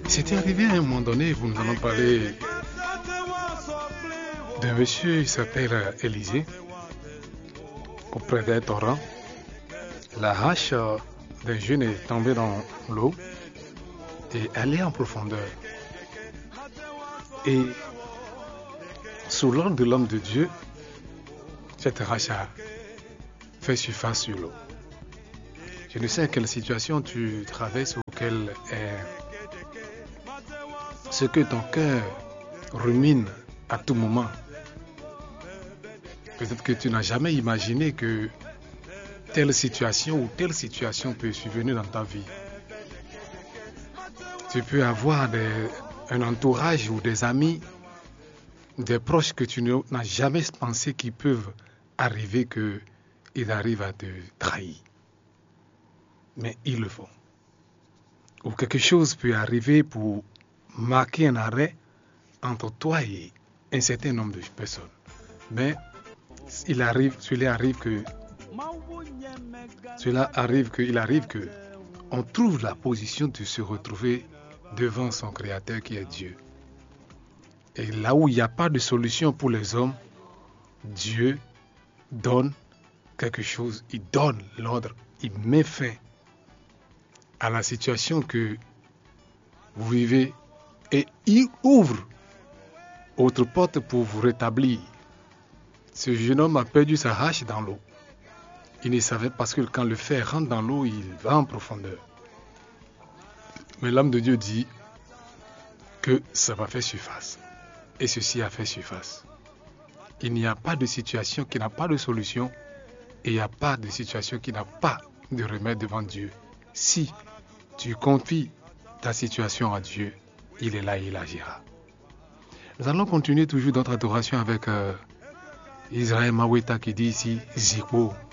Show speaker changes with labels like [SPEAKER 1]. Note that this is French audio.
[SPEAKER 1] C'était arrivé à un moment donné, vous nous allons parler d'un monsieur, il s'appelle Élisée, auprès d'un torrent. La hache d'un jeune est tombée dans l'eau et allée en profondeur. Et sous l'ordre de l'homme de Dieu, cette hache a fait surface sur l'eau. Je ne sais quelle situation tu traverses ou quel est ce que ton cœur rumine à tout moment. Peut-être que tu n'as jamais imaginé que telle situation ou telle situation peut survenir dans ta vie. Tu peux avoir un entourage ou des amis, des proches que tu n'as jamais pensé qu'ils peuvent arriver, qu'ils arrivent à te trahir. Mais ils le font. Ou quelque chose peut arriver pour marquer un arrêt entre toi et un certain nombre de personnes. Mais il arrive que on trouve la position de se retrouver devant son Créateur qui est Dieu. Et là où il n'y a pas de solution pour les hommes, Dieu donne quelque chose, il donne l'ordre, il met fin à la situation que vous vivez et il ouvre autre porte pour vous rétablir. Ce jeune homme a perdu sa hache dans l'eau. Il ne savait parce que quand le fer rentre dans l'eau, il va en profondeur. Mais l'homme de Dieu dit que ça va faire surface. Et ceci a fait surface. Il n'y a pas de situation qui n'a pas de solution et il n'y a pas de situation qui n'a pas de remède devant Dieu. Si tu confies ta situation à Dieu, il est là et il agira. Nous allons continuer toujours notre adoration avec Israël Maweta qui dit ici Zikbo.